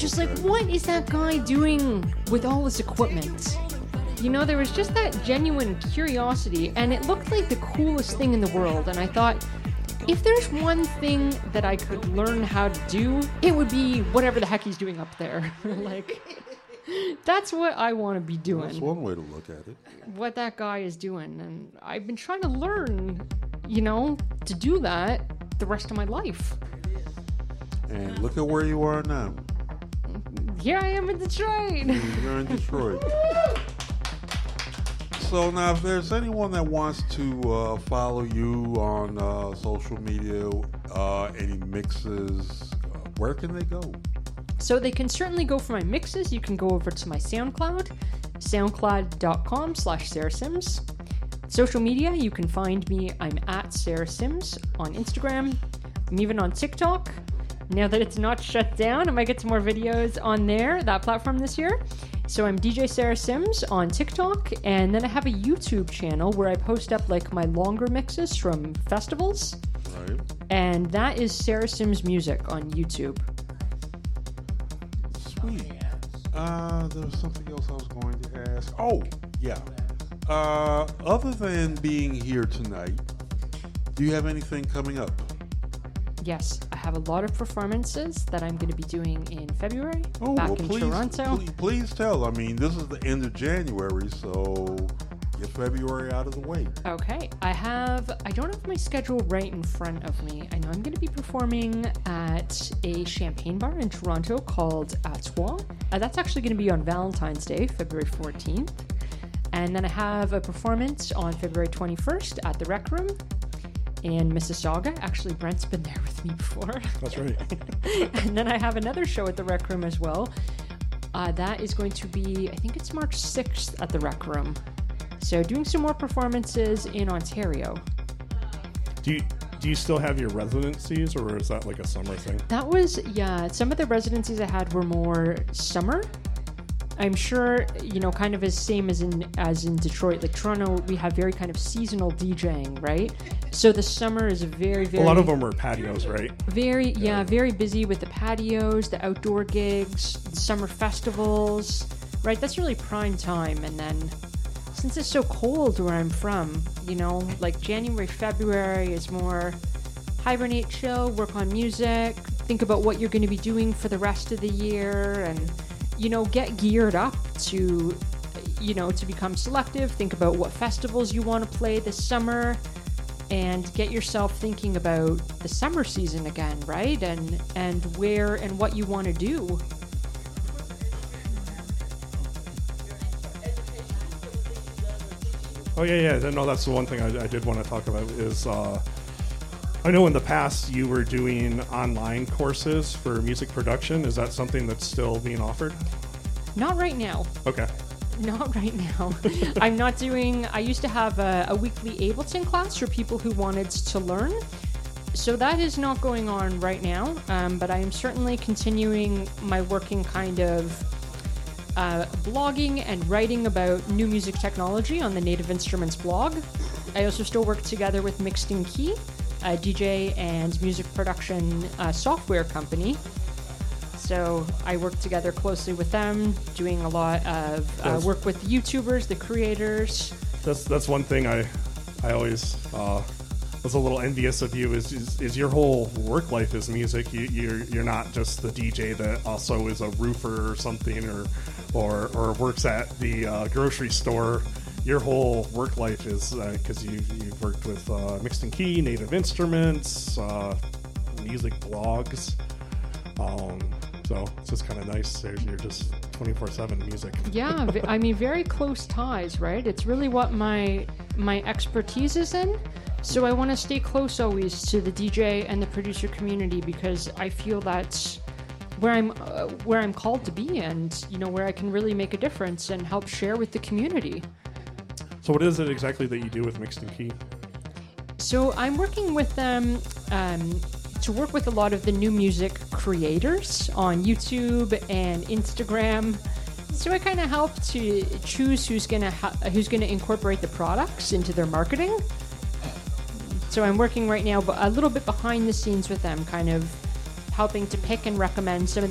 just like, what is that guy doing with all his equipment? You know, there was just that genuine curiosity, and it looked like the coolest thing in the world. And I thought, if there's one thing that I could learn how to do, it would be whatever the heck he's doing up there. Like, that's what I want to be doing. That's one way to look at it. What that guy is doing. And I've been trying to learn, you know, to do that the rest of my life. And look at where you are now. Here I am in Detroit. You're in Detroit. So now, if there's anyone that wants to follow you on social media, any mixes, where can they go? So they can certainly go for my mixes. You can go over to my SoundCloud, soundcloud.com/Sarah Sims. Social media, you can find me. I'm at Sarah Sims on Instagram. I'm even on TikTok. Now that it's not shut down, I might get some more videos on there, that platform this year. So I'm DJ Sarah Sims on TikTok, and then I have a YouTube channel where I post up like my longer mixes from festivals. Right. And that is Sarah Sims Music on YouTube. Sweet. There was something else I was going to ask. Oh, yeah. Other than being here tonight, do you have anything coming up? Yes, I have a lot of performances that I'm going to be doing in February back in please, Toronto. Please tell. I mean, this is the end of January, so get February out of the way. Okay, I don't have my schedule right in front of me. I know I'm going to be performing at a champagne bar in Toronto called Atois. That's actually going to be on Valentine's Day, February 14th. And then I have a performance on February 21st at the Rec Room in Mississauga. Actually, Brent's been there with me before. That's right. And then I have another show at the Rec Room as well. That is going to be, I think it's March 6th at the Rec Room. So doing some more performances in Ontario. Do you still have your residencies, or is that like a summer thing? That was, yeah, some of the residencies I had were more summer. I'm sure, you know, kind of as same as in Detroit. Like Toronto, we have very kind of seasonal DJing, right? So the summer is very, very... A lot of them were patios, right? Very busy with the patios, the outdoor gigs, the summer festivals, right? That's really prime time. And then since it's so cold where I'm from, you know, like January, February is more hibernate, chill, work on music, think about what you're going to be doing for the rest of the year, and, you know, get geared up to, you know, to become selective, think about what festivals you want to play this summer, and get yourself thinking about the summer season again, right? And where and what you want to do. Oh, yeah. No, that's the one thing I did want to talk about is, I know in the past you were doing online courses for music production. Is that something that's still being offered? Not right now. Okay. Not right now. I'm not doing... I used to have a weekly Ableton class for people who wanted to learn. So that is not going on right now. But I am certainly continuing my working kind of blogging and writing about new music technology on the Native Instruments blog. I also still work together with Mixed in Key, a DJ and music production software company. So I work together closely with them, doing a lot of work with YouTubers, the creators. That's one thing I always was a little envious of you is your whole work life is music. You're not just the DJ that also is a roofer or something or works at the grocery store. Your whole work life is because you've worked with Mixed in Key, Native Instruments, music blogs. So it's just kind of nice. You're just 24/7 music. Yeah, I mean, very close ties, right? It's really what my expertise is in. So I want to stay close always to the DJ and the producer community because I feel that's where I'm called to be, and you know, where I can really make a difference and help share with the community. So what is it exactly that you do with Mixed in Key? So I'm working with them to work with a lot of the new music creators on YouTube and Instagram. So I kind of help to choose who's gonna incorporate the products into their marketing. So I'm working right now a little bit behind the scenes with them, kind of helping to pick and recommend some of